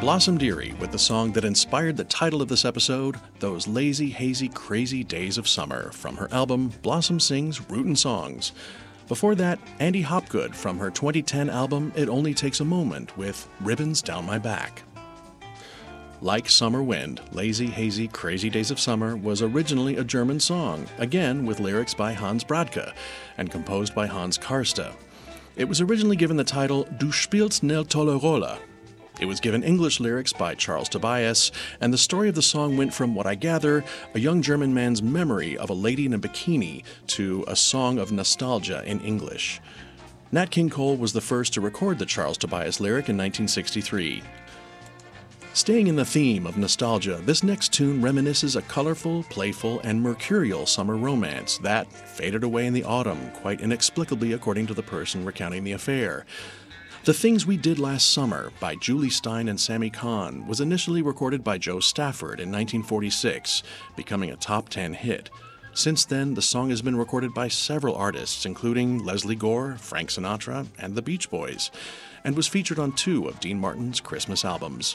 Blossom Dearie with the song that inspired the title of this episode, Those Lazy, Hazy, Crazy Days of Summer, from her album Blossom Sings Rootin' Songs. Before that, Andy Hopgood from her 2010 album It Only Takes a Moment with Ribbons Down My Back. Like Summer Wind, Lazy, Hazy, Crazy Days of Summer was originally a German song, again with lyrics by Hans Bradtke and composed by Hans Karste. It was originally given the title Du spielst ne tolle Rolle. It was given English lyrics by Charles Tobias, and the story of the song went from, what I gather, a young German man's memory of a lady in a bikini to a song of nostalgia in English. Nat King Cole was the first to record the Charles Tobias lyric in 1963. Staying in the theme of nostalgia, this next tune reminisces a colorful, playful, and mercurial summer romance that faded away in the autumn, quite inexplicably according to the person recounting the affair. The Things We Did Last Summer by Julie Stein and Sammy Cahn was initially recorded by Joe Stafford in 1946, becoming a top 10 hit. Since then, the song has been recorded by several artists, including Leslie Gore, Frank Sinatra, and the Beach Boys, and was featured on 2 of Dean Martin's Christmas albums.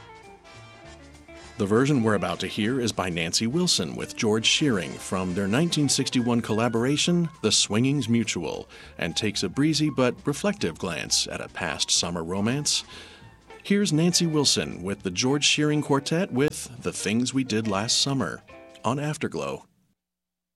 The version we're about to hear is by Nancy Wilson with George Shearing from their 1961 collaboration, The Swingings Mutual, and takes a breezy but reflective glance at a past summer romance. Here's Nancy Wilson with the George Shearing Quartet with The Things We Did Last Summer on Afterglow.